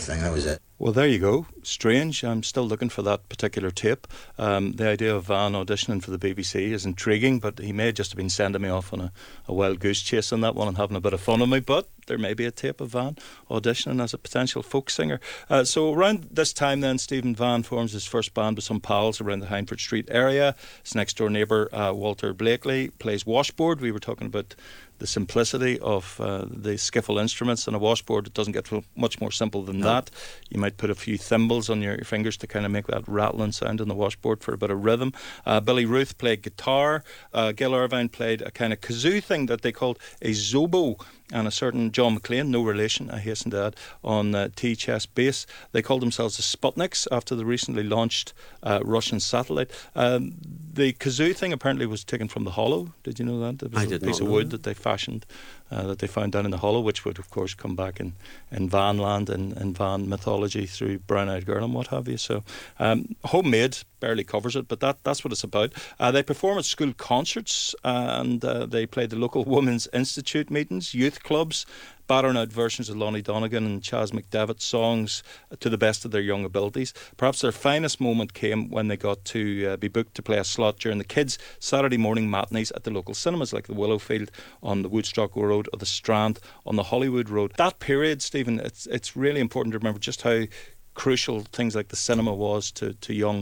thing. That was it. Well, there you go. Strange. I'm still looking for that particular tape. The idea of Van auditioning for the BBC is intriguing, but he may just have been sending me off on a wild goose chase on that one and having a bit of fun with me. But there may be a tape of Van auditioning as a potential folk singer. So around this time then, Stephen Van forms his first band with some pals around the Hindford Street area. His next door neighbour, Walter Blakely, plays washboard. We were talking about the simplicity of the skiffle instruments, and a washboard, it doesn't get much more simple than that. You might put a few thimbles on your fingers to kind of make that rattling sound on the washboard for a bit of rhythm. Billy Ruth played guitar. Gil Irvine played a kind of kazoo thing that they called a zobo, and a certain John McLean, no relation, I hasten to add, on T-chest bass. They called themselves the Sputniks after the recently launched Russian satellite. The kazoo thing apparently was taken from the Hollow. Did you know that? It was a piece of wood that they fashioned, that they found down in the Hollow, which would of course come back in Van land and Van mythology through Brown Eyed Girl and what have you. So homemade barely covers it, but that's what it's about. They perform at school concerts, and they play the local Women's Institute meetings, youth clubs, battering out versions of Lonnie Donegan and Chas McDevitt songs to the best of their young abilities. Perhaps their finest moment came when they got to be booked to play a slot during the kids' Saturday morning matinees at the local cinemas like the Willowfield on the Woodstock Road or the Strand on the Hollywood Road. That period, Stephen, it's really important to remember just how crucial things like the cinema was to young